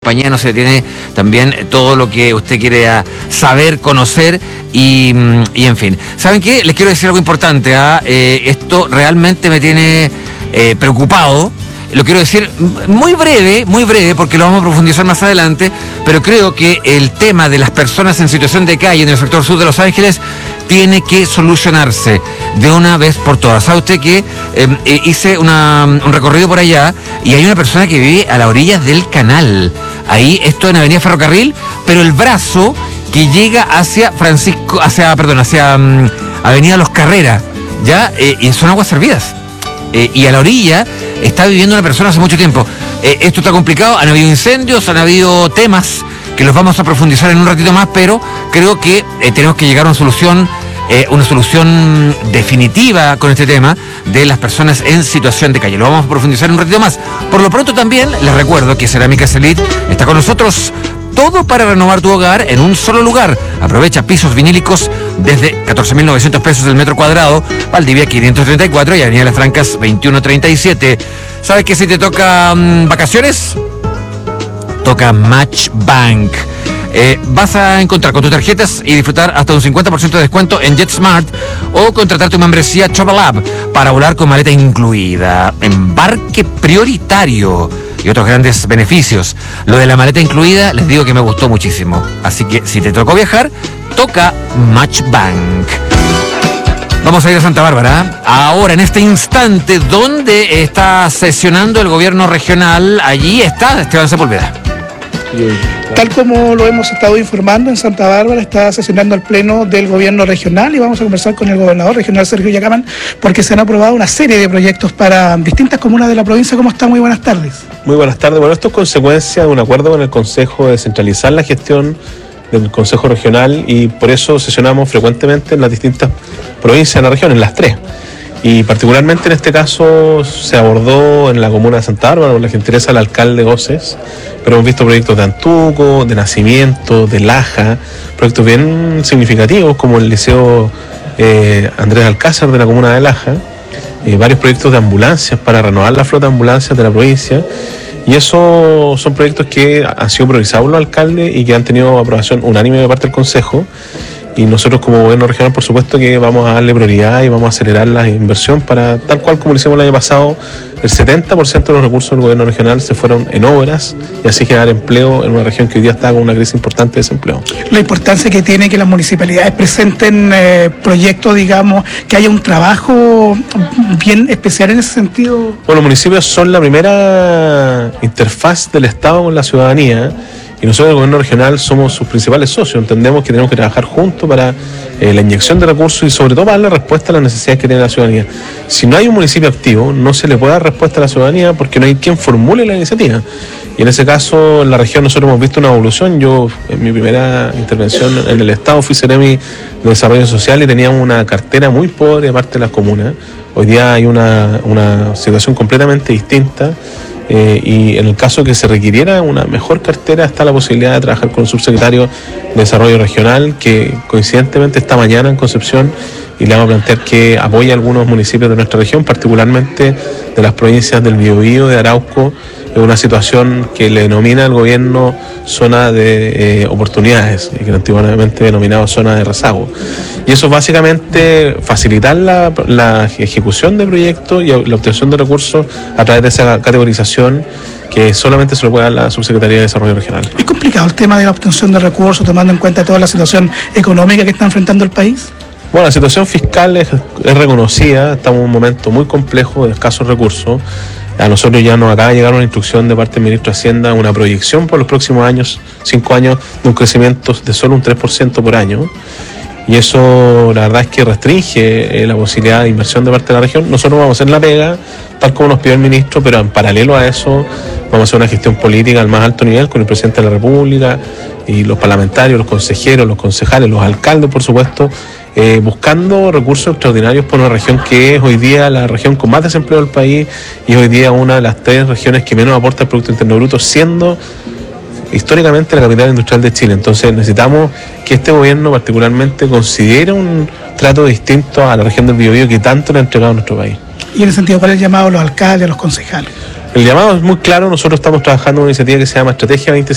compañía, no se detiene también todo lo que usted quiere saber, conocer y en fin. ¿Saben qué? Les quiero decir algo importante. Esto realmente me tiene preocupado. Lo quiero decir muy breve, porque lo vamos a profundizar más adelante, pero creo que el tema de las personas en situación de calle en el sector sur de Los Ángeles tiene que solucionarse de una vez por todas. ¿Sabe usted que hice un recorrido por allá y hay una persona que vive a las orillas del canal? Ahí, esto en Avenida Ferrocarril, pero el brazo que llega hacia Avenida Los Carreras, ¿ya? Y son aguas servidas. Y a la orilla está viviendo una persona hace mucho tiempo. Esto está complicado, han habido incendios, han habido temas que los vamos a profundizar en un ratito más, pero creo que tenemos que llegar a una solución definitiva con este tema de las personas en situación de calle. Lo vamos a profundizar en un ratito más. Por lo pronto también les recuerdo que Cerámicas Elite está con nosotros. Todo para renovar tu hogar en un solo lugar. Aprovecha pisos vinílicos desde 14.900 pesos el metro cuadrado, Valdivia 534 y Avenida Las Trancas 2137. ¿Sabes que si te toca vacaciones? Toca Match Bank. Vas a encontrar con tus tarjetas y disfrutar hasta un 50% de descuento en JetSmart o contratar tu membresía Travelab para volar con maleta incluida, embarque prioritario y otros grandes beneficios. Lo de la maleta incluida, les digo que me gustó muchísimo. Así que si te tocó viajar, toca Match Bank. Vamos a ir a Santa Bárbara. Ahora, en este instante, ¿dónde está sesionando el gobierno regional? Allí está Esteban Sepúlveda. Tal como lo hemos estado informando, en Santa Bárbara está sesionando el pleno del gobierno regional y vamos a conversar con el gobernador regional Sergio Yacamán porque se han aprobado una serie de proyectos para distintas comunas de la provincia. ¿Cómo está? Muy buenas tardes. Muy buenas tardes. Bueno, esto es consecuencia de un acuerdo con el Consejo de descentralizar la gestión del Consejo Regional y por eso sesionamos frecuentemente en las distintas provincias de la región, en las tres. Y particularmente en este caso se abordó en la comuna de Santa Bárbara con la gentileza del alcalde Goces, pero hemos visto proyectos de Antuco, de Nacimiento, de Laja, proyectos bien significativos como el Liceo Andrés Alcázar de la comuna de Laja, varios proyectos de ambulancias para renovar la flota de ambulancias de la provincia, y esos son proyectos que han sido priorizados por los alcaldes y que han tenido aprobación unánime de parte del Consejo. Y nosotros como gobierno regional, por supuesto que vamos a darle prioridad y vamos a acelerar la inversión para, tal cual como lo hicimos el año pasado, el 70% de los recursos del gobierno regional se fueron en obras y así generar empleo en una región que hoy día está con una crisis importante de desempleo. La importancia que tiene que las municipalidades presenten proyectos, digamos, que haya un trabajo bien especial en ese sentido. Bueno, los municipios son la primera interfaz del Estado con la ciudadanía. Y nosotros, el gobierno regional, somos sus principales socios. Entendemos que tenemos que trabajar juntos para la inyección de recursos y sobre todo para darle respuesta a las necesidades que tiene la ciudadanía. Si no hay un municipio activo, no se le puede dar respuesta a la ciudadanía porque no hay quien formule la iniciativa. Y en ese caso, en la región nosotros hemos visto una evolución. Yo, en mi primera intervención en el Estado, fui Seremi de Desarrollo Social y teníamos una cartera muy pobre de parte de las comunas. Hoy día hay una situación completamente distinta. Y en el caso que se requiriera una mejor cartera está la posibilidad de trabajar con el subsecretario de Desarrollo Regional que coincidentemente esta mañana en Concepción y le vamos a plantear que apoye a algunos municipios de nuestra región, particularmente de las provincias del Biobío, de Arauco, en una situación que le denomina el gobierno zona de oportunidades y que antiguamente denominaba zona de rezago. Y eso básicamente facilitar la ejecución de proyectos y la obtención de recursos a través de esa categorización que solamente se lo puede dar la Subsecretaría de Desarrollo Regional. ¿Es complicado el tema de la obtención de recursos tomando en cuenta toda la situación económica que está enfrentando el país? Bueno, la situación fiscal es reconocida, estamos en un momento muy complejo de escasos recursos. A nosotros ya nos acaba de llegar una instrucción de parte del ministro de Hacienda, una proyección por los próximos años, 5 años, de un crecimiento de solo un 3% por año. Y eso la verdad es que restringe la posibilidad de inversión de parte de la región. Nosotros vamos a hacer la pega, tal como nos pidió el ministro, pero en paralelo a eso vamos a hacer una gestión política al más alto nivel con el presidente de la República y los parlamentarios, los consejeros, los concejales, los alcaldes, por supuesto, buscando recursos extraordinarios por una región que es hoy día la región con más desempleo del país y hoy día una de las 3 regiones que menos aporta al Producto Interno Bruto, siendo históricamente la capital industrial de Chile. Entonces necesitamos que este gobierno particularmente considere un trato distinto a la región del Biobío que tanto le ha entregado a nuestro país. Y en ese sentido, ¿cuál es el llamado a los alcaldes, a los concejales? El llamado es muy claro. Nosotros estamos trabajando en una iniciativa que se llama Estrategia 2050